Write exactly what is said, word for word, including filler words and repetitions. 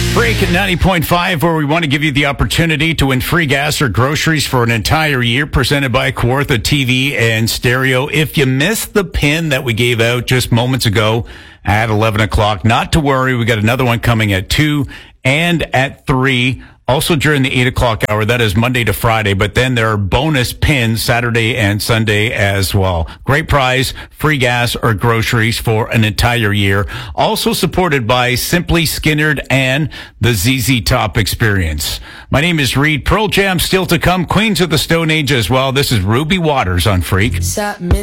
Break at ninety point five, where we want to give you the opportunity to win free gas or groceries for an entire year, presented by Kawartha T V and Stereo. If you missed the pin that we gave out just moments ago at eleven o'clock, not to worry. We got another one coming at two and at three. Also during the eight o'clock hour, that is Monday to Friday, but then there are bonus pins Saturday and Sunday as well. Great prize, free gas or groceries for an entire year. Also supported by Simply Skinnerd and the Z Z Top Experience. My name is Reed. Pearl Jam still to come. Queens of the Stone Age as well. This is Ruby Waters on Freak.